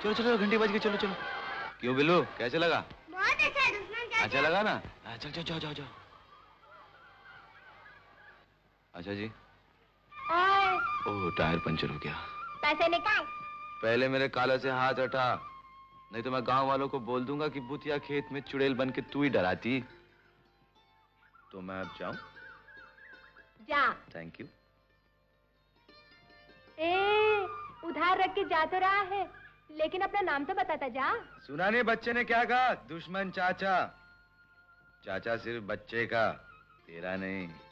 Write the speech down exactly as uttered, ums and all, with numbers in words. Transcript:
चलो चलो घंटी बज गई, चलो चलो। क्यों बिल्लू, कैसे लगा? बहुत अच्छा दुश्मन चाचा। अच्छा लगा ना? चल चल जाओ जाओ जाओ। अच्छा जी। ओह टायर पंचर हो गया। पैसे निकाल। पहले मेरे काला से हाथ हटा, नहीं तो मैं गांव वालों को बोल दूंगा कि बुतिया खेत में चुड़ैल बन के तू ही डराती। तो मैं अब जाऊं? जा। Thank you. ए, उधार रख के जा तो रहा है, लेकिन अपना नाम तो बताता जा। सुना नहीं बच्चे ने क्या कहा? दुश्मन चाचा। चाचा सिर्फ बच्चे का, तेरा नहीं।